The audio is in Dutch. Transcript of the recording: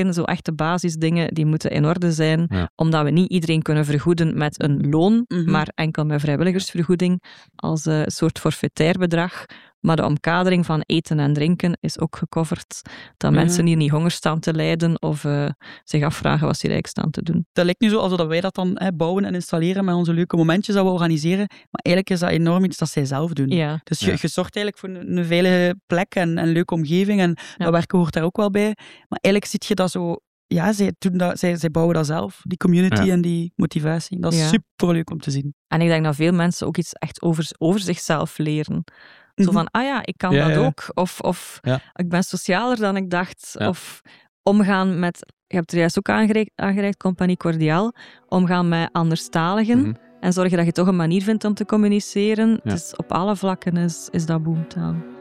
Zo echte basisdingen, die moeten in orde zijn, omdat we niet iedereen kunnen vergoeden met een loon, maar enkel met vrijwilligersvergoeding als een soort forfaitair bedrag. Maar de omkadering van eten en drinken is ook gecoverd. Dat mensen hier niet honger staan te lijden of zich afvragen wat ze hier eigenlijk staan te doen. Dat lijkt nu zo alsof wij dat dan bouwen en installeren met onze leuke momentjes dat we organiseren. Maar eigenlijk is dat enorm iets dat zij zelf doen. Ja. Dus je zorgt eigenlijk voor een veilige plek en een leuke omgeving. En dat werken hoort daar ook wel bij. Maar eigenlijk zie je dat zo... Ja, zij bouwen dat zelf. Die community en die motivatie. Dat is superleuk om te zien. En ik denk dat veel mensen ook iets echt over zichzelf leren. Zo van, ik kan dat ook. Of ik ben socialer dan ik dacht. Ja. Of omgaan met... Je hebt er juist ook aangereikt, Compagnie Cordiaal. Omgaan met anderstaligen. En zorgen dat je toch een manier vindt om te communiceren. Ja. Dus op alle vlakken is dat boomtown.